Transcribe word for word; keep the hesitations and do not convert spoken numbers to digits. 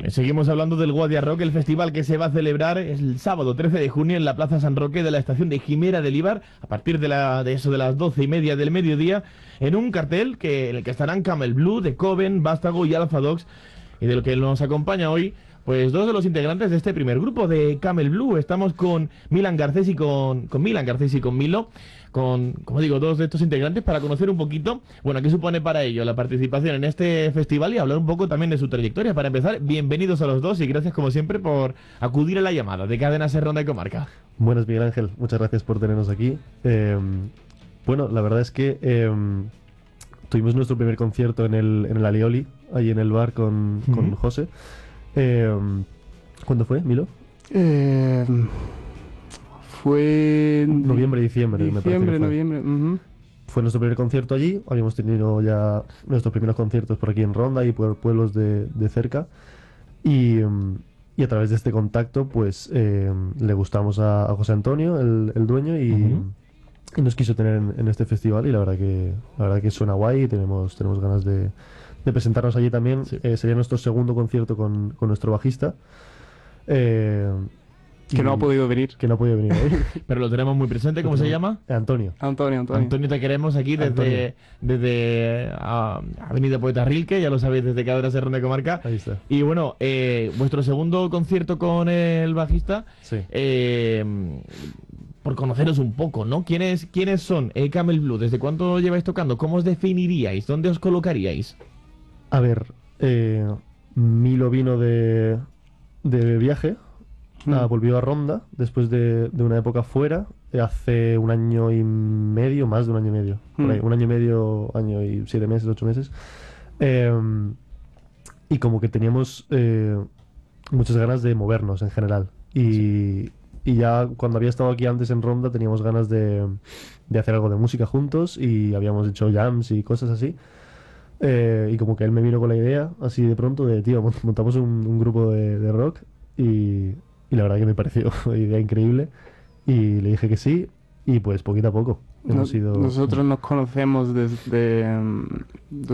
Seguimos hablando del Guadia Rock, el festival que se va a celebrar el sábado trece de junio en la Plaza San Roque de la estación de Jimera del Ibar, a partir de, la, de eso de las doce y media del mediodía, en un cartel que, en el que estarán Camel Blue, The Coven, Vástago y Alpha Dogs, y de lo que nos acompaña hoy, pues dos de los integrantes de este primer grupo de Camel Blue. Estamos con Milan Garcés y con, con Milan Garcés y con Milo, con, como digo, dos de estos integrantes para conocer un poquito, bueno, qué supone para ellos la participación en este festival y hablar un poco también de su trayectoria. Para empezar, bienvenidos a los dos y gracias como siempre por acudir a la llamada de Cadena Ser Ronda y Comarca. Buenas, Miguel Ángel, muchas gracias por tenernos aquí. Eh, bueno, la verdad es que eh, tuvimos nuestro primer concierto en el, en el Alioli, ahí en el bar con, uh-huh. con José. Eh, ¿Cuándo fue, Milo? Eh... Fue... Noviembre, diciembre, diciembre, me parece que fue. noviembre. Uh-huh. Fue nuestro primer concierto allí. Habíamos tenido ya nuestros primeros conciertos por aquí en Ronda y por pueblos de, de cerca. Y, y a través de este contacto, pues eh, le gustamos a, a José Antonio, el, el dueño, y, uh-huh. y nos quiso tener en, en este festival. Y la verdad que la verdad que suena guay y tenemos, tenemos ganas de, de presentarnos allí también. Sí. Eh, sería nuestro segundo concierto con, con nuestro bajista. Eh, Que no ha podido venir. Que no ha podido venir hoy. Pero lo tenemos muy presente. ¿Cómo se llama? Antonio. Antonio, Antonio. Antonio, te queremos aquí desde, desde uh, Avenida Poeta Rilke, ya lo sabéis, desde Cadena Ser Ronda y Comarca. Ahí está. Y bueno, eh, vuestro segundo concierto con el bajista. Sí. Eh, por conoceros un poco, ¿no? ¿Quiénes, quiénes son eh, Camel Blue? ¿Desde cuánto lleváis tocando? ¿Cómo os definiríais? ¿Dónde os colocaríais? A ver, eh, Milo vino de, de viaje. Nada, volvió a Ronda después de, de una época fuera, hace un año y medio, más de un año y medio, mm. por ahí, un año y medio, año y siete meses, ocho meses. Eh, y como que teníamos eh, muchas ganas de movernos en general. Y, sí. y ya cuando había estado aquí antes en Ronda teníamos ganas de, de hacer algo de música juntos y habíamos hecho jams y cosas así. Eh, y como que él me vino con la idea, así de pronto, de tío, montamos un, un grupo de, de rock y... Y la verdad que me pareció una idea increíble y le dije que sí y pues poquito a poco hemos Nos, ido... Nosotros nos conocemos desde,